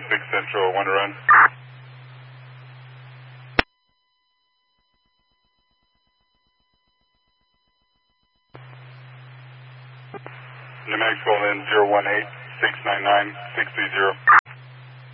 6 Central, 1 to run. New Maxwell in 018 699 630.